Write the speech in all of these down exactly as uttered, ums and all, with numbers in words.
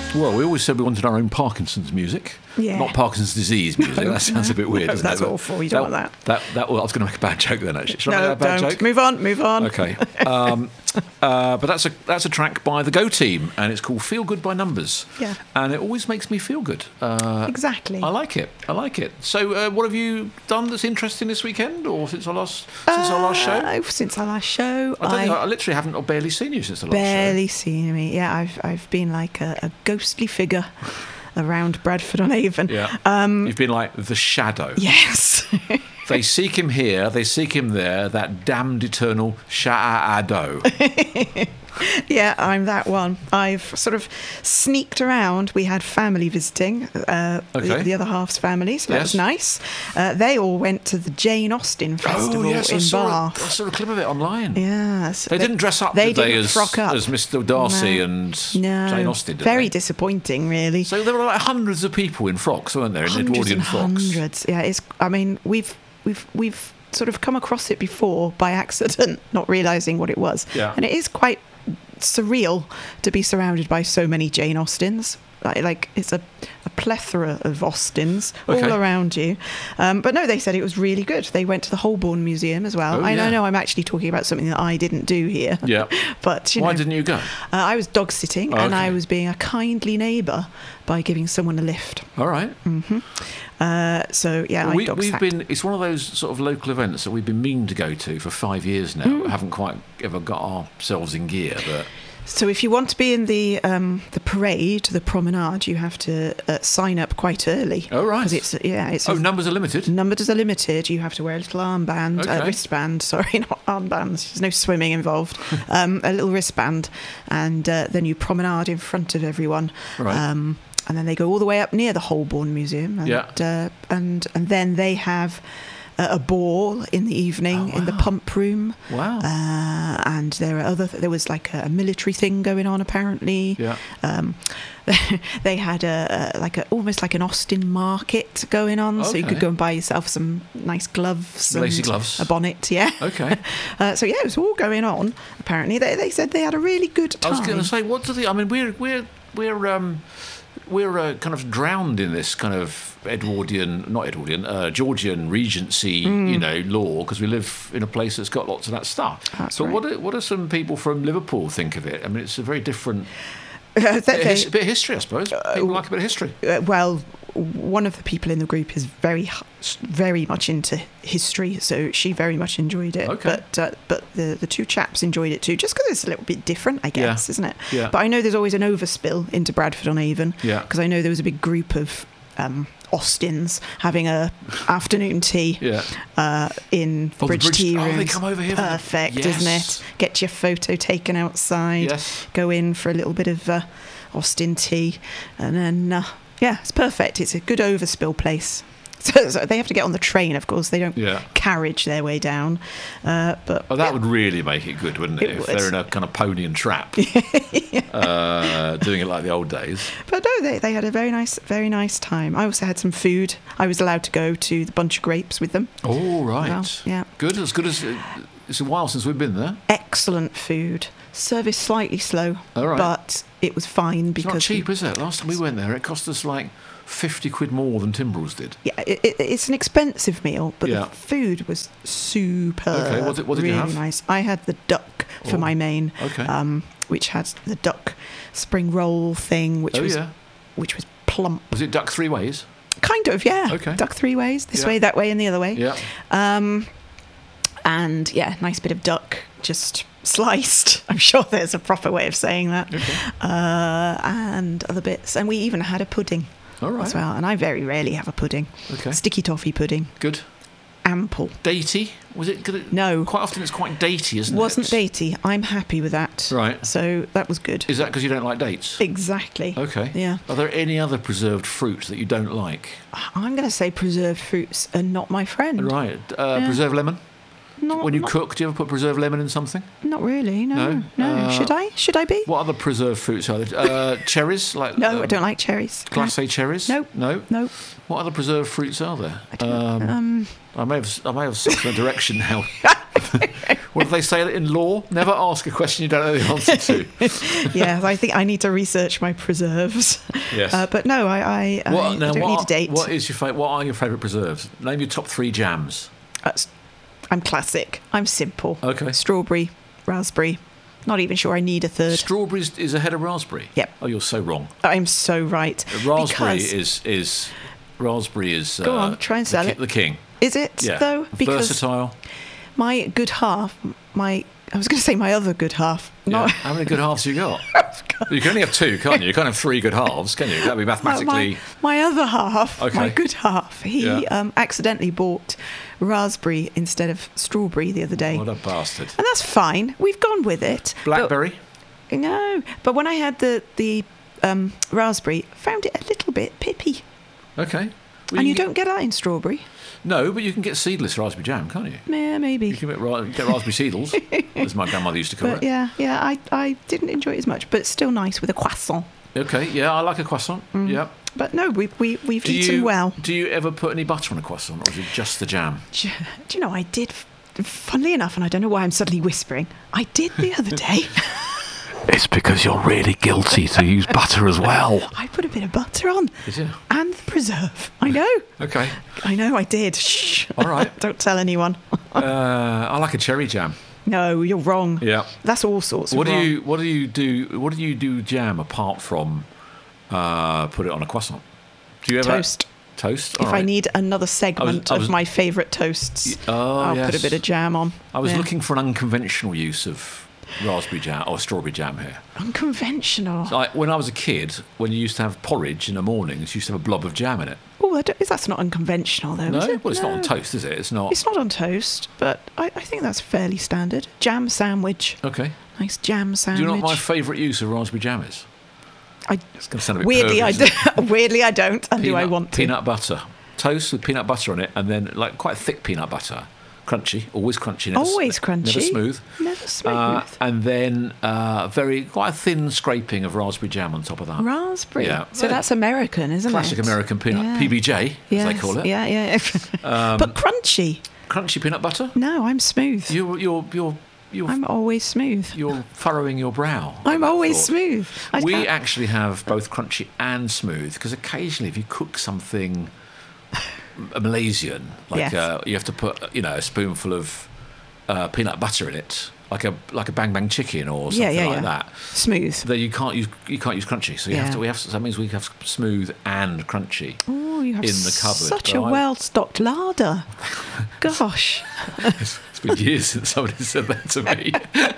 Well, we always said we wanted our own Parkinson's music. Yeah. Not Parkinson's disease music. No, that sounds no, a bit weird, no, doesn't that's it? awful. You don't that, want that. That, that, well, I was going to make a bad joke then, actually. Should no, I make a bad don't. joke? Move on, move on. Okay. Um, uh, but that's a that's a track by the Go Team, and it's called Feel Good by Numbers. Yeah. And it always makes me feel good. Uh, exactly. I like it. I like it. So uh, what have you done that's interesting this weekend, or since our last, since our last show? Uh, since our last show. I, don't I think, I literally haven't or barely seen you since the last barely show. seen me. Yeah, I've, I've been like a, a ghostly figure around Bradford-on-Avon. Yeah. Um, You've been like the shadow. yes. They seek him here, they seek him there, that damned eternal Sha'ado. Yeah, I'm that one. I've sort of sneaked around. We had family visiting, uh, Okay. the, the other half's family, so that Yes. was nice. Uh, they all went to the Jane Austen Festival oh, yes, I in saw, Bath. a, I saw a clip of it online. Yes. They, didn't dress up, they did they, didn't as, frock up. as Mister Darcy No. and No, Jane Austen, did very they? disappointing, really. So there were like hundreds of people in frocks, weren't there, in hundreds Edwardian and frocks? hundreds. Yeah, it's. I mean, we've we've we've sort of come across it before by accident, not realising what it was. Yeah. And it is quite surreal to be surrounded by so many Jane Austens. Like, like it's a, a plethora of Austens Okay. all around you. Um, but no, they said it was really good. They went to the Holborn Museum as well. Oh, I yeah. know I'm actually talking about something that I didn't do here. Yeah. But you Why know, didn't you go? uh, I was dog sitting Oh, and I okay. was being a kindly neighbour by giving someone a lift. All right. Uh, so yeah, Well, I we, dog we've sat. been. It's one of those sort of local events that we've been meaning to go to for five years now. Mm. We haven't quite ever got ourselves in gear, but So if you want to be in the um, the parade, the promenade, you have to uh, sign up quite early. Oh, right. Because it's yeah, it's oh, numbers are limited. numbers are limited. You have to wear a little armband, Okay. uh, wristband. Sorry, not armbands. There's no swimming involved. um, a little wristband, and uh, then you promenade in front of everyone. Right. Um, and then they go all the way up near the Holborn Museum. And, Yeah. uh, and and then they have a, a ball in the evening Oh, in the wow. pump room. Wow. Uh, and there are other. There was like a military thing going on apparently. Yeah. Um, they had a, a like a almost like an Austin market going on, so you Okay. could go and buy yourself some nice gloves, Lacy and gloves. a bonnet. Yeah. Okay. Uh, so yeah, it was all going on. Apparently, they they said they had a really good I time. was going to say, what do the? I mean, we're we're we're um, we're uh, kind of drowned in this kind of Edwardian, not Edwardian, uh, Georgian Regency, Mm. you know, law because we live in a place that's got lots of that stuff. That's so right. what do, what do some people from Liverpool think of it? I mean, it's a very different Uh, bit, they- of, his, bit of history, I suppose. People like a bit of history. uh, well, one of the people in the group is very, very much into history, so she very much enjoyed it. Okay. But uh, but the the two chaps enjoyed it too, just because it's a little bit different, I guess, Yeah. isn't it? Yeah. But I know there's always an overspill into Bradford-on-Avon. Yeah. Because I know there was a big group of um, Austins having a afternoon tea. Yeah. Uh, in the Oh, the Bridge, Bridge- Tea oh, Rooms. they come over here for the- Perfect, isn't Yes. it? Get your photo taken outside. Yes. Go in for a little bit of uh, Austin tea, and then uh, yeah, it's perfect. It's a good overspill place. So, so they have to get on the train, of course. They don't Yeah. carriage their way down. Uh, but Oh, that yeah. would really make it good, wouldn't it? It if would. they're in a kind of pony and trap, uh, doing it like the old days. But no, they, they had a very nice, very nice time. I also had some food. I was allowed to go to the Bunch of Grapes with them. Oh, right. Well, yeah. Good, as good as... It's a while since we've been there. Excellent food. Service slightly slow, All right. but it was fine It's because not cheap, we- is it? Last time we went there, it cost us like fifty quid more than Timbrels did. yeah, it, it, it's an expensive meal, but Yeah. the food was superb. Okay, what did- what did you really have? nice. I had the duck for Oh, my main, okay. um, which had the duck spring roll thing, which Oh, was yeah. which was plump. Was it duck three ways? Kind of, yeah. Okay. Duck three ways, this Yeah. way, that way, and the other way. Yeah. Um, and yeah, nice bit of duck, just sliced. I'm sure there's a proper way of saying that. Okay. Uh, and other bits, and we even had a pudding All right. as well. And I very rarely have a pudding. Okay. Sticky toffee pudding, Good. ample. Datey? Was it good? No. Quite often it's quite datey, isn't Wasn't it? datey. I'm happy with that. Right. So that was good. Is that because you don't like dates? Exactly. Okay. Yeah. Are there any other preserved fruit that you don't like? I'm going to say preserved fruits are not my friend. Right. Uh, Yeah. Preserved lemon? Not, When you not, cook, do you ever put preserved lemon in something? not really. No. No? No. Uh, Should I? Should I be? What other preserved fruits are there? Uh, cherries? Like No, um, I don't like cherries. Glacé cherries? Nope. No? No. What other preserved fruits are there? I don't Um, um, I may have I may have sucked in a direction now. What do they say in law? Never ask a question you don't know the answer to. Yeah, I think I need to research my preserves. Yes. Uh, but no, I, I, What, I, now, I don't what, need a date. What is your fa- What are your favourite preserves? Name your top three jams. Uh, I'm classic. I'm simple. Okay. Strawberry, raspberry. Not even sure I need a third. Strawberries is ahead of raspberry. Yep. Oh, you're so wrong. I'm so right. Raspberry Because- is is raspberry is. Go uh, on, try and the sell ki- it. The king. Is it, Yeah. though? Because Versatile. my good half, my I was going to say my other good half. Yeah. Not How many good halves you got? You can only have two, can't you? You can't have three good halves, can you? That'd be my, mathematically. my, my other half, Okay. my good half. He Yeah. um, accidentally bought raspberry instead of strawberry the other day, What a bastard. and that's fine. We've gone with it. but- Blackberry. No, but when I had the the um, raspberry, I found it a little bit pippy. Okay. Well, And you can don't get that in strawberry. get- No, but you can get seedless raspberry jam, can't you? Yeah, You maybe. can get, ra- get raspberry seedles, as my grandmother used to call But it. yeah, yeah, I, I didn't enjoy it as much, but it's still nice with a croissant. Okay, yeah, I like a croissant. Yeah. But no, we, we, we've Do eaten you, well. Do you ever put any butter on a croissant, or is it just the jam? Do you know, I did, funnily enough, and I don't know why I'm suddenly whispering, I did the other day. It's because you're really guilty to use butter as well. I put a bit of butter on. Did you? And the preserve. I know. Okay. I know I did. Shh. All right. Don't tell anyone. Uh, I like a cherry jam. No, you're wrong. Yeah. That's all sorts What of do wrong. you What do you do? What do you do jam apart from uh, put it on a croissant? Do you ever Toast. Toast. If All I right. need another segment I was- of my favourite toasts, Oh, I'll put a yes. bit of jam on. I was Yeah. looking for an unconventional use of raspberry jam or strawberry jam here. Unconventional. Like when I was a kid, when you used to have porridge in the mornings, you used to have a blob of jam in it. Oh, I don't- that's not unconventional, though, No, is it? well, it's not on No. toast, is it? It's not. It's not on toast, but I, I think that's fairly standard. Jam sandwich. Okay. Nice jam Do sandwich. you know what my favourite use of raspberry jam is? I, It's going to sound a bit weirdly, I pervy, do, weirdly, I don't. And do I Peanut- want to? Peanut butter. Toast with peanut butter on it, and then like quite thick peanut butter. Crunchy, always crunchy. Never, s- Always crunchy. Never smooth. Never smooth. Uh, and then uh, very quite a thin scraping of raspberry jam on top of that. Raspberry. Yeah. So Yeah. that's American, isn't Classic it? American peanut, Yeah. P B J, Yes. as they call it. Yeah, yeah. Um, but crunchy. Crunchy peanut butter. No, I'm smooth. You're you're you're you're, I'm always smooth. you're furrowing your brow. at I'm that always thought. smooth. I We can't- actually have both crunchy and smooth because occasionally, if you cook something Malaysian, like Yes. uh, you have to put you know a spoonful of uh, peanut butter in it, like a like a bang bang chicken or something yeah, yeah, like yeah. that. smooth. Then you can't use you can't use crunchy, so you have Yeah. to. We have to, that means we have smooth and crunchy. Oh, you have in the cupboard, such but a I- well-stocked larder. Gosh. It's, it's been years since somebody said that to me.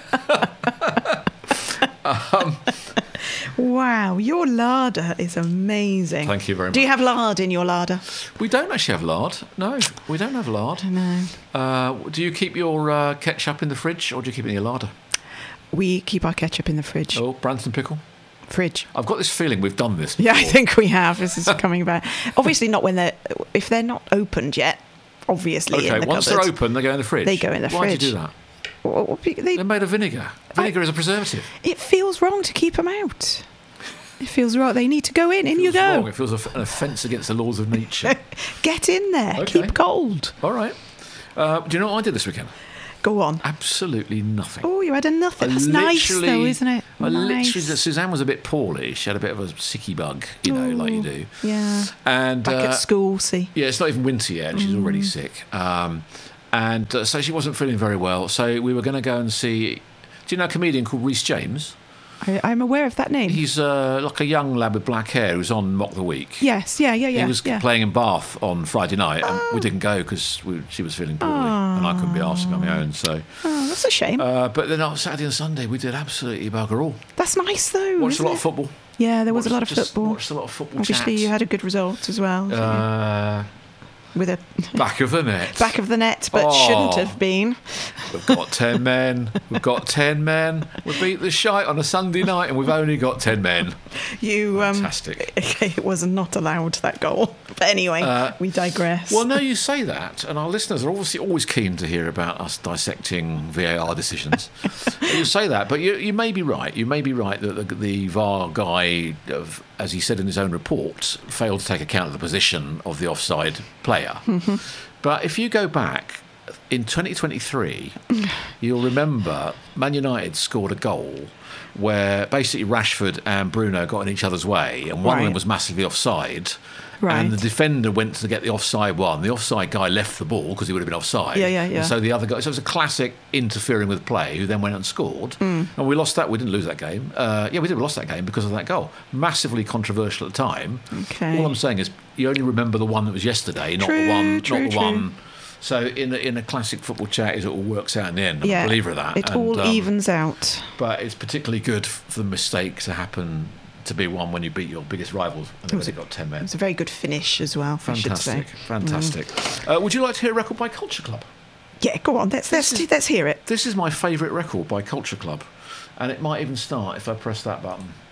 Wow, your larder is amazing. Thank you very Do you much. have lard in your larder? We don't actually have lard. No, we don't have lard. No. Uh, do you keep your uh, ketchup in the fridge or do you keep it in your larder? We keep our ketchup in the fridge. Oh, Branston pickle. Fridge. I've got this feeling we've done this. Yeah, I before. think we have. This is coming back. Obviously, not when they're if they're not opened yet. Obviously, in Okay, the once cupboard. they're open, they go in the fridge. They go in the Why do you fridge. do that? Well, they- They're made of vinegar. Vinegar is a preservative. it feels wrong to keep them out. It feels right. They need to go in. In you It feels go. wrong. It feels a- an offence against the laws of nature. Get in there. Okay. Keep cold. All right. Uh, do you know what I did this weekend? Go on. Absolutely nothing. Oh, you had a nothing. I That's nice, literally- though, isn't it? I nice. literally, Suzanne was a bit poorly. She had a bit of a sicky bug, you know, like you do. Yeah. And Back uh, at school, see. yeah, it's not even winter yet, and she's Mm. already sick. Um, and uh, so she wasn't feeling very well. So we were going to go and see. Do you know a comedian called Rhys James? I, I'm aware of that name. He's uh, like a young lad with black hair who's on Mock the Week. yes. Yeah. Yeah. Yeah. he was yeah. playing in Bath on Friday night, and we didn't go because she was feeling poorly, and I couldn't be asked on my own. So, Oh, that's a shame. uh, but then on Saturday and Sunday we did absolutely bugger all. that's nice, though. Watched a isn't lot it? of football. Yeah, there was Watched- a lot of just football. Watched a lot of football. Obviously, chat. you had a good result as well. didn't you? uh, With a back of the net. back of the net, but Oh. shouldn't have been. We've got ten men. We've got ten men. We beat the shite on a Sunday night, and we've only got ten men. You um, Fantastic. it was not allowed, that goal. But anyway, Uh, we digress. Well, no, you say that, and our listeners are obviously always keen to hear about us dissecting V A R decisions. You say that, but you, you may be right. You may be right that the, the V A R guy, of, as he said in his own report, failed to take account of the position of the offside player. Mm-hmm. But if you go back in twenty twenty-three, you'll remember Man United scored a goal where basically Rashford and Bruno got in each other's way, and one Right. of them was massively offside. Right. And the defender went to get the offside one. The offside guy left the ball because he would have been offside. Yeah, yeah, yeah. And so the other guy, so it was a classic interfering with play, who then went and scored. Mm. And we lost that. We didn't lose that game. Uh, yeah, we did. We lost that game because of that goal. Massively controversial at the time. Okay. All I'm saying is, you only remember the one that was yesterday, not True, the one, true, not the true. one. So in a, in a classic football chat, is it all works out in the end. I'm Yeah, a believer of that. it And, all um, evens out. But it's particularly good for the mistake to happen to be one when you beat your biggest rivals and they've only got ten men. It was a very good finish as well, I should say. Fantastic, fantastic. Uh, would you like to hear a record by Culture Club? Yeah, go on. Let's let's let's hear it. This is my favourite record by Culture Club, and it might even start if I press that button.